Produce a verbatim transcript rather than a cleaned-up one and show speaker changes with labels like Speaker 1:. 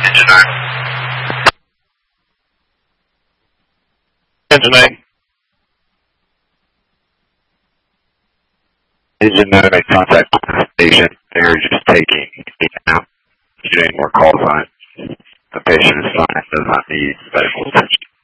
Speaker 1: Engine nine. Engine nine. Engine nine, make contact with the station. They're just taking it now. Getting more calls on it. The patient is fine. Does not need medical attention.